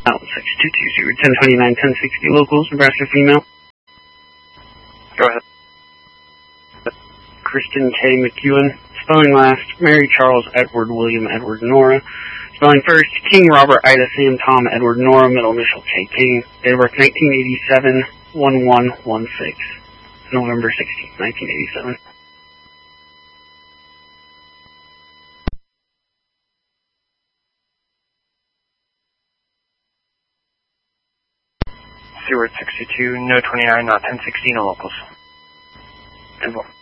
Section 220, 1029, 1060 locals, Nebraska female. Go ahead. Kristen K. McEwen. Spelling last, Mary Charles Edward William Edward Nora. Spelling first, King Robert Ida Sam Tom Edward Nora, middle initial K. King. Date of birth 1987, 1116. November 16, 1987. Seward 62, no 29, not 1016, no locals. 10-4.